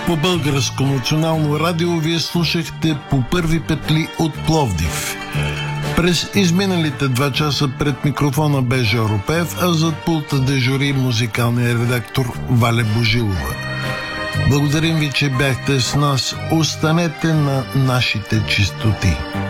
По Българско национално радио вие слушахте По първи петли от Пловдив. През изминалите 2 часа пред микрофона бе Жоро Пев, а зад пулта дежури музикалният редактор Валя Божилова. Благодарим ви, че бяхте с нас. Останете на нашите чистоти.